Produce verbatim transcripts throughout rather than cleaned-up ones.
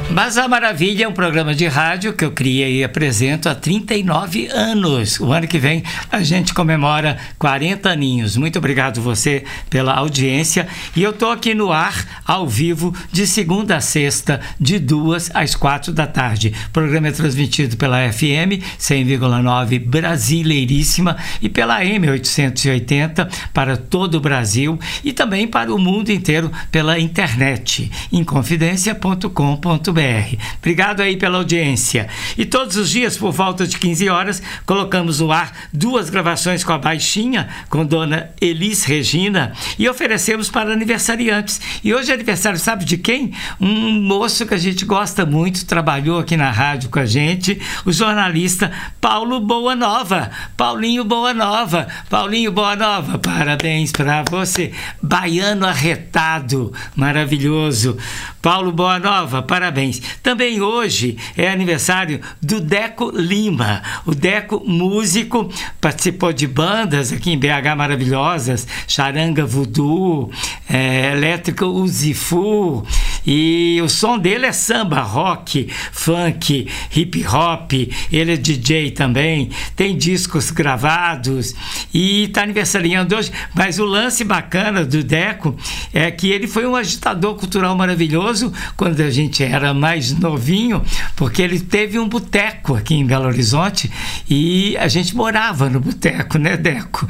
Mas a Maravilha é um programa de rádio que eu criei e apresento há trinta e nove anos. O ano que vem a gente comemora quarenta aninhos. Muito obrigado você pela audiência. E eu estou aqui no ar, ao vivo, de segunda a sexta, de duas às quatro da tarde. O programa é transmitido pela F M cem vírgula nove Brasileiríssima e pela A M oitocentos e oitenta para todo o Brasil e também para o mundo inteiro pela internet, inconfidencia ponto com ponto br. Obrigado aí pela audiência. E todos os dias, por volta de quinze horas, colocamos no ar duas gravações com a Baixinha, com Dona Elis Regina, e oferecemos para aniversariantes. E hoje é aniversário, sabe de quem? Um moço que a gente gosta muito, trabalhou aqui na rádio com a gente, o jornalista Paulo Boa Nova. Paulinho Boa Nova. Paulinho Boa Nova, parabéns para você. Baiano arretado, maravilhoso. Paulo Boa Nova, parabéns. Também hoje é aniversário do Deco Lima. O Deco, músico, participou de bandas aqui em B H maravilhosas, Charanga Voodoo, é, Elétrico Uzifu, e o som dele é samba, rock, funk, hip hop, ele é D J também, tem discos gravados e está aniversariando hoje. Mas o lance bacana do Deco é que ele foi um agitador cultural maravilhoso quando a gente era mais novinho, porque ele teve um boteco aqui em Belo Horizonte e a gente morava no boteco, né, Deco?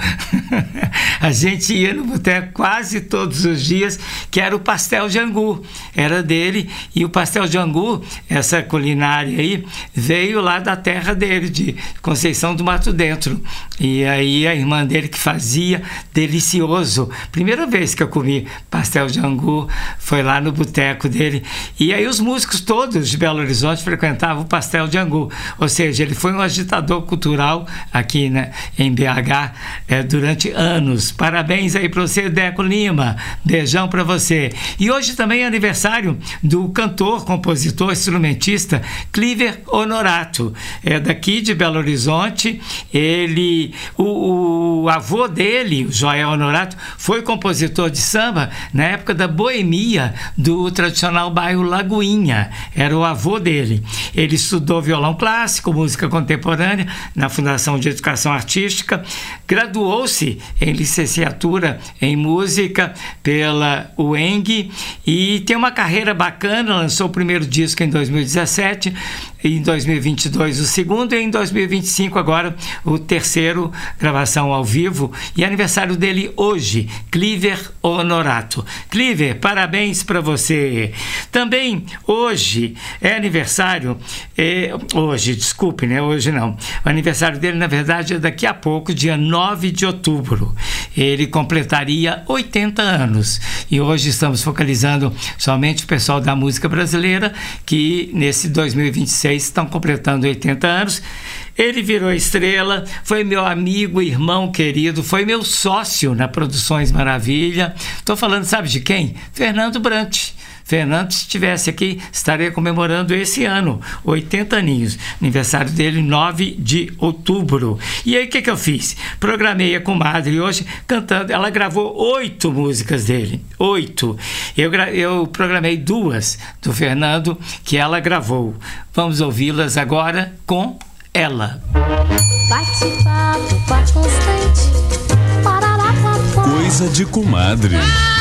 A gente ia no boteco quase todos os dias, que era o Pastel de Angu, era dele, e o Pastel de Angu, essa culinária aí, veio lá da terra dele, de Conceição do Mato Dentro, e aí a irmã dele que fazia, delicioso. Primeira vez que eu comi Pastel de Angu foi lá no boteco dele, e aí os músicos todos de Belo Horizonte frequentavam o Pastel de Angu, ou seja, ele foi um agitador cultural aqui, né, em B H é, durante anos. Parabéns aí para você, Deco Lima, beijão para você. E hoje também é aniversário do cantor, compositor, instrumentista Cliver Honorato, é daqui de Belo Horizonte. Ele, o, o avô dele, o Joel Honorato, foi compositor de samba na época da boemia do tradicional bairro Lagoinha, era o avô dele. Ele estudou violão clássico, música contemporânea na Fundação de Educação Artística, graduou-se em licenciatura em música pela U E N G e tem uma carreira bacana, lançou o primeiro disco em dois mil e dezessete, em dois mil e vinte e dois o segundo e em dois mil e vinte e cinco agora o terceiro, gravação ao vivo, e aniversário dele hoje, Cliver Honorato. Cliver, parabéns para você. Também hoje é aniversário, é, hoje, desculpe, né? Hoje não. O aniversário dele, na verdade, é daqui a pouco, dia nove de outubro. Ele completaria oitenta anos. E hoje estamos focalizando somente o pessoal da música brasileira, que nesse dois mil e vinte e seis estão completando oitenta anos. Ele virou estrela, foi meu amigo, irmão querido, foi meu sócio na Produções Maravilha. Estou falando, sabe de quem? Fernando Brant. Fernando, se estivesse aqui, estaria comemorando esse ano, oitenta aninhos. Aniversário dele, nove de outubro. E aí, o que, que eu fiz? Programei a comadre hoje cantando. Ela gravou oito músicas dele. Oito. Eu, eu programei duas do Fernando que ela gravou. Vamos ouvi-las agora com ela. Bate-papo, papo constante. Coisa de comadre.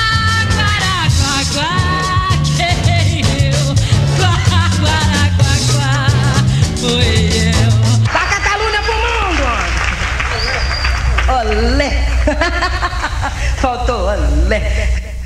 Da Catalunha pro mundo! Olé! Faltou olé!